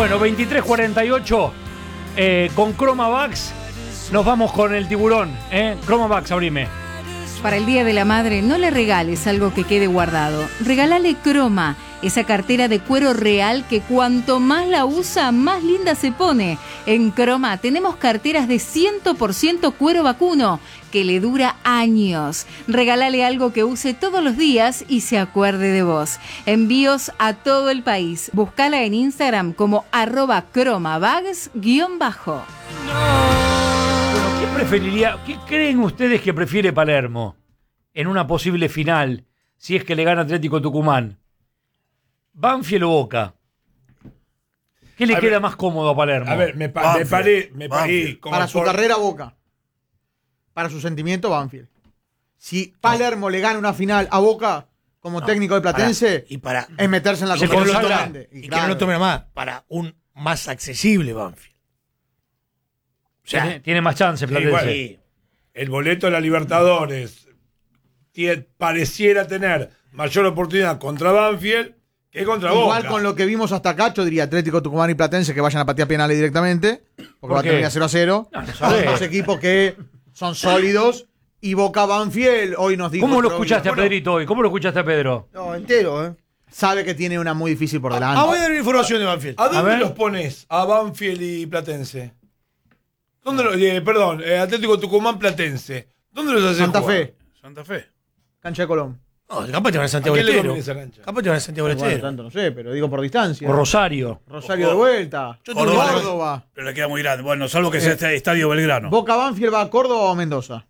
Bueno, 23:48 con Cromavax nos vamos con el tiburón. Cromavax, abrime. Para el Día de la Madre, no le regales algo que quede guardado. Regálale Croma, esa cartera de cuero real que cuanto más la usa, más linda se pone. En Croma tenemos carteras de 100% cuero vacuno, que le dura años. Regálale algo que use todos los días y se acuerde de vos. Envíos a todo el país. Búscala en Instagram como @cromavax_. ¿Qué preferiría? ¿Qué creen ustedes que prefiere Palermo en una posible final si es que le gana Atlético Tucumán? ¿Banfield o Boca? ¿Qué le queda más cómodo a Palermo? A ver, me paré. Para su carrera, Boca. Para su sentimiento, Banfield. Si Palermo le gana una final a Boca como técnico de Platense, es meterse en la competencia grande. Y que no lo tome más. Para un más accesible Banfield. O sea, tiene más chance Platense. Sí, el boleto de la Libertadores pareciera tener mayor oportunidad contra Banfield que contra Boca. Igual con lo que vimos hasta acá, yo diría Atlético Tucumán y Platense que vayan a patear penales directamente, porque va a terminar 0-0. Son dos equipos que son sólidos. Y Boca Banfield hoy nos dijo... ¿Cómo lo escuchaste a Pedrito hoy? ¿Cómo lo escuchaste a Pedro? No, entero, Sabe que tiene una muy difícil por delante. Voy a dar información de Banfield. ¿A dónde los pones? A Banfield y Platense. ¿Dónde Atlético Tucumán Platense. ¿Dónde los haces Santa jugar? Fe. Santa Fe. Cancha de Colón. No, capaz te van a Santiago del Estero. Capaz te van a Santiago del Estero. Tanto no sé, pero digo por distancia. O Rosario. Rosario de vuelta. Córdoba. Pero le queda muy grande. Bueno, salvo que sea este Estadio Belgrano. ¿Boca Banfield va a Córdoba o a Mendoza?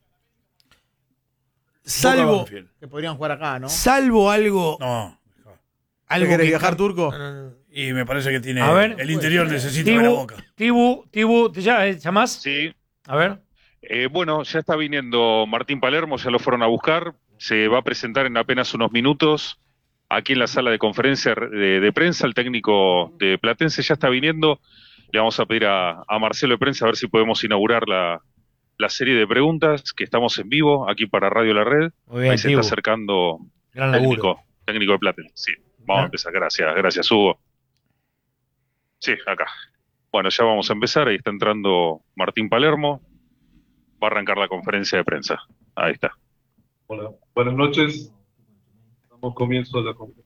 Salvo que podrían jugar acá, ¿no? Salvo algo. No. ¿Algo querés viajar, Turco? Y me parece que tiene. A ver, el interior necesita ver a Boca. Tibu, ¿te llamás? Sí. A ver. Bueno, ya está viniendo Martín Palermo, ya lo fueron a buscar. Se va a presentar en apenas unos minutos aquí en la sala de conferencia de prensa. El técnico de Platense ya está viniendo. Le vamos a pedir a Marcelo de Prensa a ver si podemos inaugurar la serie de preguntas, que estamos en vivo aquí para Radio La Red. Muy bien, ahí se está acercando técnico de Platense. Sí, vamos a empezar. Gracias, Hugo. Sí, acá. Bueno, ya vamos a empezar. Ahí está entrando Martín Palermo. Va a arrancar la conferencia de prensa. Ahí está. Hola, buenas noches. Damos comienzo a la conferencia.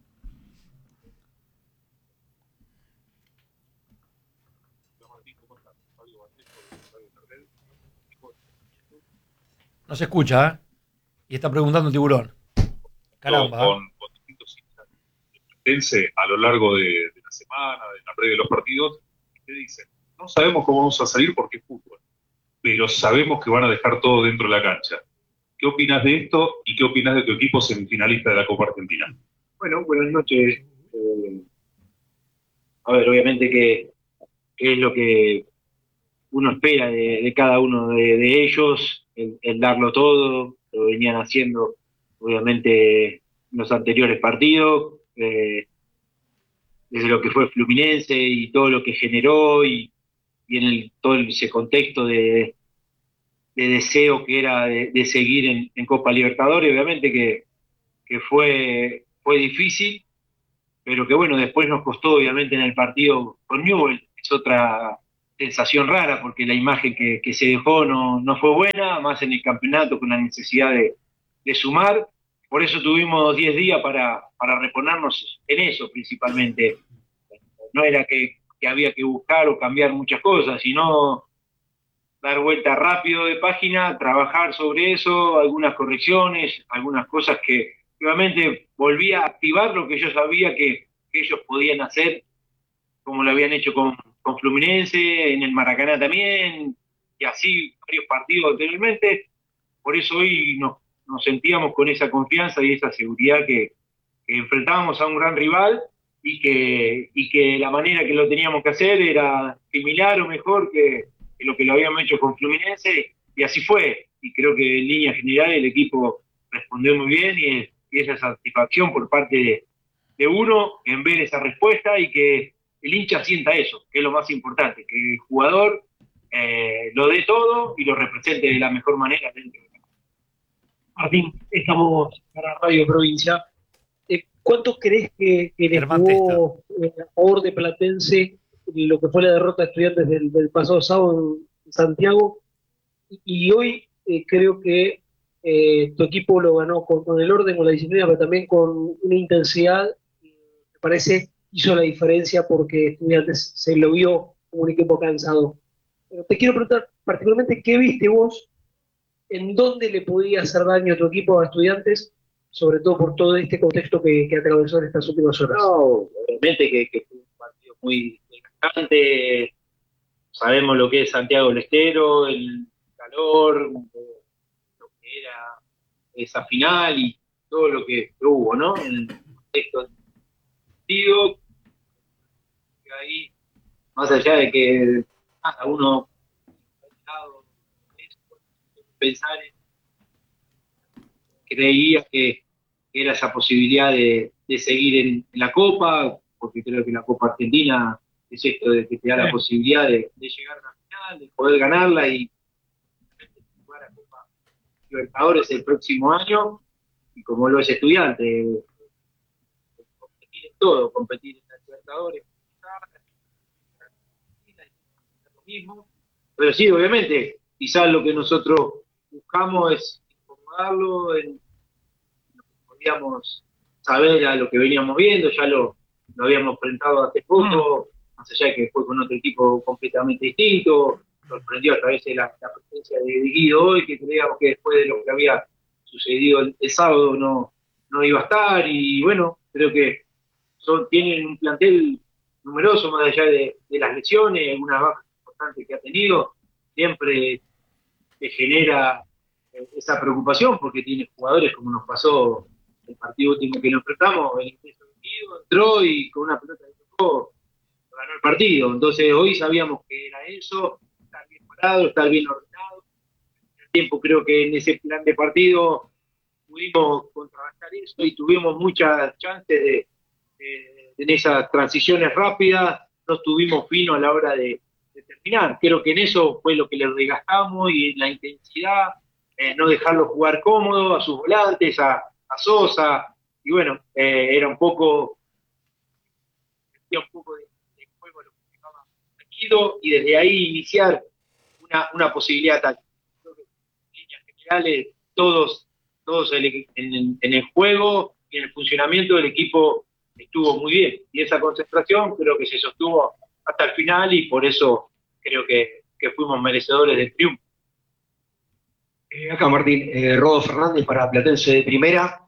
No se escucha, y está preguntando Tiburón. Caramba. Con distintos instantes a lo largo de la semana, de la previa de los partidos, te dicen, no sabemos cómo vamos a salir porque es fútbol, pero sabemos que van a dejar todo dentro de la cancha. ¿Qué opinas de esto y qué opinas de tu equipo semifinalista de la Copa Argentina? Bueno, buenas noches. Obviamente que es lo que uno espera de cada uno de ellos, el darlo todo, lo venían haciendo obviamente en los anteriores partidos, desde lo que fue Fluminense y todo lo que generó y en todo ese contexto de deseo que era de seguir en Copa Libertadores, obviamente que fue difícil, pero que bueno, después nos costó obviamente en el partido con Newell. Es otra sensación rara porque la imagen que se dejó no fue buena, más en el campeonato con la necesidad de sumar. Por eso tuvimos 10 días para reponernos en eso principalmente. No era que había que buscar o cambiar muchas cosas, sino dar vuelta rápido de página, trabajar sobre eso, algunas correcciones, algunas cosas que obviamente volvía a activar lo que yo sabía que ellos podían hacer, como lo habían hecho con Fluminense, en el Maracaná también, y así varios partidos anteriormente. Por eso hoy nos sentíamos con esa confianza y esa seguridad que enfrentábamos a un gran rival y que la manera que lo teníamos que hacer era similar o mejor que lo que lo habíamos hecho con Fluminense, y así fue. Y creo que en línea general el equipo respondió muy bien y esa satisfacción por parte de uno en ver esa respuesta y que el hincha sienta eso, que es lo más importante, que el jugador lo dé todo y lo represente de la mejor manera dentro de la cancha. Martín, estamos para Radio Provincia. ¿Cuánto crees que le jugó a favor de Platense lo que fue la derrota de Estudiantes del pasado sábado en Santiago, y hoy creo que tu equipo lo ganó con el orden, con la disciplina, pero también con una intensidad, me parece, hizo la diferencia porque Estudiantes se lo vio como un equipo cansado. Pero te quiero preguntar particularmente, ¿qué viste vos? ¿En dónde le podía hacer daño a tu equipo, a Estudiantes, sobre todo por todo este contexto que atravesó en estas últimas horas? No, obviamente que fue un partido muy desgastante. Sabemos lo que es Santiago del Estero, el calor, lo que era esa final y todo lo que hubo, ¿no? En el contexto del partido, ahí, más allá de que cada uno pensar creía que era esa posibilidad de seguir en la Copa, porque creo que la Copa Argentina es esto de que te da la posibilidad de llegar a la final, de poder ganarla y jugar a Copa Libertadores el próximo año, y como lo es Estudiante, competir en todo, competir en la Libertadores, lo mismo. Pero sí, obviamente, quizás lo que nosotros buscamos es incomodarlo en lo que podíamos saber a lo que veníamos viendo, ya lo habíamos enfrentado hace poco, más allá de que fue con otro equipo completamente distinto, sorprendió a través de la presencia de Guido hoy, que creíamos que después de lo que había sucedido el sábado no iba a estar, y bueno, creo que tienen un plantel numeroso, más allá de las lesiones, una baja importante que ha tenido, siempre te genera esa preocupación porque tiene jugadores como nos pasó el partido último que nos enfrentamos, el ingreso de Guido, entró y con una pelota que tocó ganó el partido. Entonces hoy sabíamos que era eso, estar bien parado, estar bien ordenado. En el tiempo creo que en ese plan de partido pudimos contrarrestar eso y tuvimos muchas chances en esas transiciones rápidas, no estuvimos finos a la hora de terminar. Creo que en eso fue lo que le desgastamos y en la intensidad, no dejarlo jugar cómodo a sus volantes, a Sosa, y bueno, era un poco de juego lo que estaba Guido, y desde ahí iniciar una posibilidad táctica. Creo que en líneas generales todos en el juego y en el funcionamiento del equipo estuvo muy bien, y esa concentración creo que se sostuvo hasta el final, y por eso creo que fuimos merecedores del triunfo. Acá Martín, Rodo Fernández para Platense de Primera.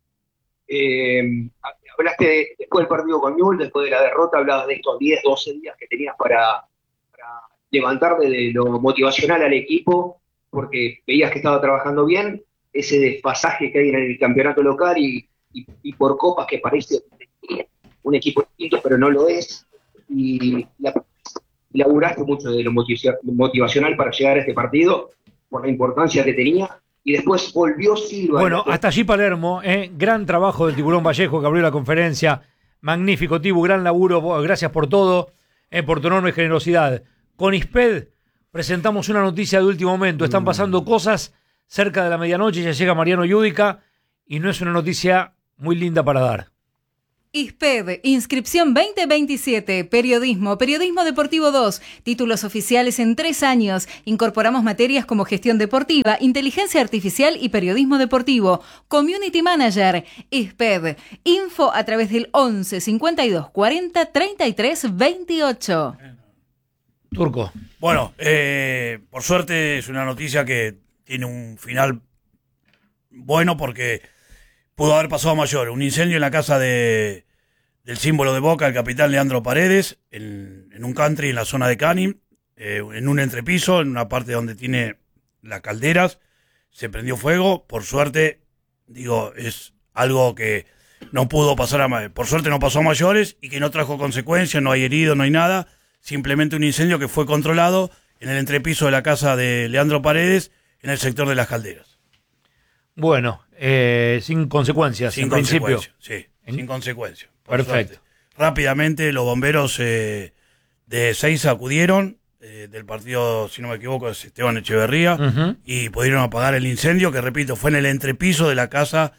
Hablaste después del partido con Newell's, después de la derrota, hablabas de estos 10, 12 días que tenías para levantar de lo motivacional al equipo, porque veías que estaba trabajando bien, ese desfasaje que hay en el campeonato local y por copas que parece un equipo distinto, pero no lo es, y laburaste mucho de lo motivacional para llegar a este partido, por la importancia que tenía, y después volvió Silva. Bueno, hasta allí Palermo, gran trabajo del Tiburón Vallejo que abrió la conferencia, magnífico Tibu, gran laburo, gracias por todo, por tu enorme generosidad. Con ISPED presentamos una noticia de último momento, están pasando cosas cerca de la medianoche, ya llega Mariano Yudica, y no es una noticia muy linda para dar. ISPED, inscripción 2027, periodismo deportivo 2, títulos oficiales en 3 años. Incorporamos materias como gestión deportiva, inteligencia artificial y periodismo deportivo. Community Manager, ISPED, info a través del 11 52 40 33 28. Turco. Bueno, por suerte es una noticia que tiene un final bueno porque pudo haber pasado a mayor. Un incendio en la casa del símbolo de Boca, el capitán Leandro Paredes, en un country en la zona de Canning, en un entrepiso, en una parte donde tiene las calderas, se prendió fuego. Por suerte, es algo que no pudo pasar por suerte no pasó a mayores y que no trajo consecuencias, no hay heridos, no hay nada, simplemente un incendio que fue controlado en el entrepiso de la casa de Leandro Paredes, en el sector de las calderas. Bueno, sin consecuencias, en principio. Sí, sin consecuencias. Perfecto. Suerte. Rápidamente los bomberos de Ezeiza acudieron, del partido, si no me equivoco, es Esteban Echeverría, y pudieron apagar el incendio, que repito, fue en el entrepiso de la casa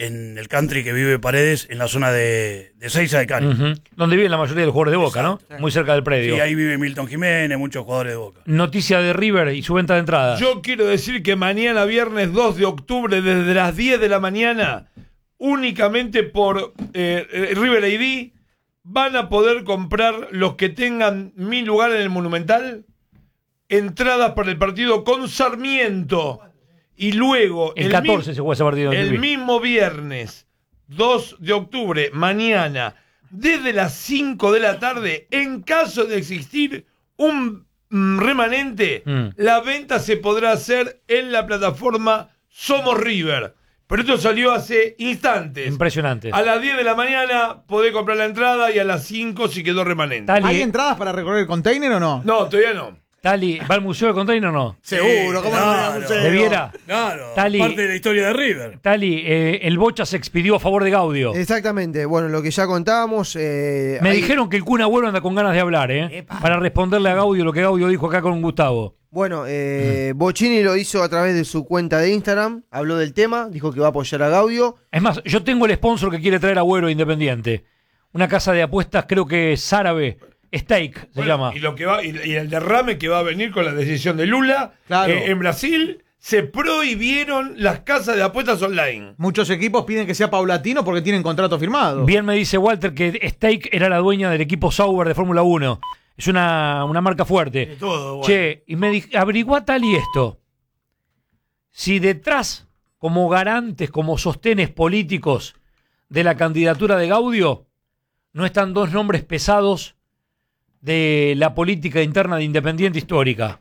en el country que vive Paredes, en la zona de Seiza de Cali. Donde viven la mayoría de los jugadores de Boca, ¿no? Muy cerca del predio. Sí, ahí vive Milton Jiménez, muchos jugadores de Boca. Noticia de River y su venta de entrada. Yo quiero decir que mañana, viernes 2 de octubre, desde las 10 de la mañana, únicamente por River ID, van a poder comprar los que tengan 1000 lugares en el Monumental, entradas para el partido con Sarmiento. Y luego, el 14 se juega ese partido. El mismo viernes 2 de octubre, mañana, desde las 5 de la tarde, en caso de existir un remanente, la venta se podrá hacer en la plataforma Somos River. Pero esto salió hace instantes. Impresionante. A las 10 de la mañana podés comprar la entrada y a las 5 si quedó remanente. ¿Hay entradas para recorrer el container o no? No, todavía no. Tali, ¿va al Museo de Container o no? Seguro, ¿cómo no va al museo? ¿Debiera? Claro, Tali, parte de la historia de River. Tali, el Bocha se expidió a favor de Gaudio. Exactamente, bueno, lo que ya contábamos. Me dijeron que el Kun Agüero anda con ganas de hablar, para responderle a Gaudio lo que Gaudio dijo acá con Gustavo. Bueno, Bocini lo hizo a través de su cuenta de Instagram, habló del tema, dijo que va a apoyar a Gaudio. Es más, yo tengo el sponsor que quiere traer a Agüero Independiente. Una casa de apuestas, creo que es árabe. Steak se llama. Y lo que va, y el derrame que va a venir con la decisión de Lula. Claro. En Brasil se prohibieron las casas de apuestas online. Muchos equipos piden que sea paulatino porque tienen contrato firmado. Bien me dice Walter que Steak era la dueña del equipo Sauber de Fórmula 1. Es una marca fuerte. Todo, bueno. Che, y me averiguá tal y esto. Si detrás, como garantes, como sostenes políticos de la candidatura de Gaudio, no están dos nombres pesados de la política interna de Independiente histórica.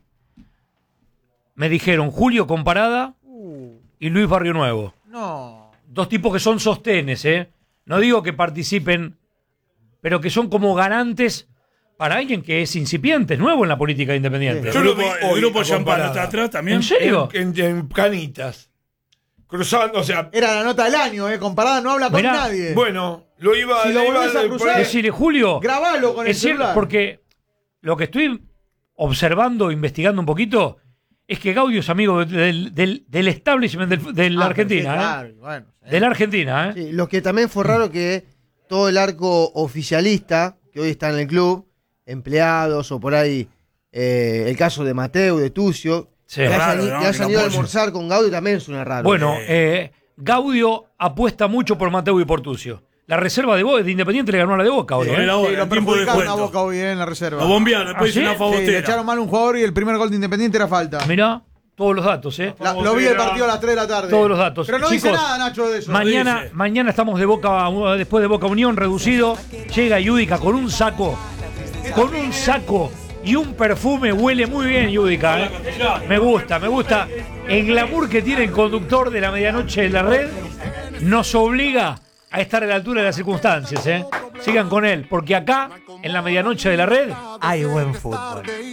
Me dijeron Julio Comparada y Luis Barrio Nuevo. No. Dos tipos que son sostenes, No digo que participen, pero que son como garantes para alguien que es incipiente, es nuevo en la política de Independiente. Yo lo vi El hoy grupo a Champán Comparada. está atrás también. ¿En serio? En Canitas. Cruzando, o sea. Era la nota del año, Comparada no habla con Mirá, nadie. Bueno, lo iba Si lo volvés a cruzar, decirle, Julio, grabalo con el es cierto, celular. porque lo que estoy observando, investigando un poquito, es que Gaudio es amigo del establishment de la Argentina. Claro, bueno, De la Argentina, Sí, lo que también fue raro que todo el arco oficialista que hoy está en el club, empleados o por ahí, el caso de Mateu, de Tucio, Sí. que Raro, hayan, ¿no? que hayan Que ido a no almorzar con Gaudio también suena raro. Bueno, Gaudio apuesta mucho por Mateu y por Tucio. La reserva de Independiente le ganó a la de Boca ahora. Sí, Sí, lo el tiempo de perjudicaron a descuento. Boca hoy en la reserva. Lo bombearon, después ¿Ah, sí? hizo una Sí, fagotera. le echaron mal un jugador y el primer gol de Independiente era falta. Mirá, todos los datos, Lo vi el partido a las 3 de la tarde. Todos los datos. Pero no Chicos, dice nada, Nacho, de eso. Mañana estamos después de Boca Unión reducido. Llega Yudica con un saco y un perfume. Huele muy bien Yudica. Me gusta. El glamour que tiene el conductor de la medianoche en la red nos obliga a estar a la altura de las circunstancias. Sigan con él, porque acá, en la medianoche de la red, hay buen fútbol.